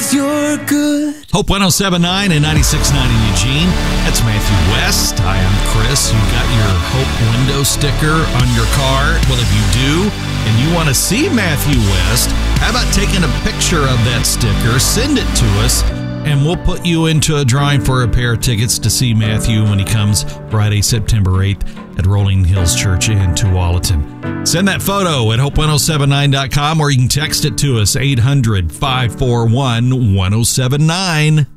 'cause you're good. Hope 107.9 and 96.9 in Eugene. That's Matthew West. Hi, I'm Chris. You got your Hope window sticker on your car? Well, if you do, and you want to see Matthew West, how about taking a picture of that sticker, send it to us, and we'll put you into a drawing for a pair of tickets to see Matthew when he comes Friday, September 8th at Rolling Hills Church in Tualatin. Send that photo at hope1079.com or you can text it to us, 800-541-1079.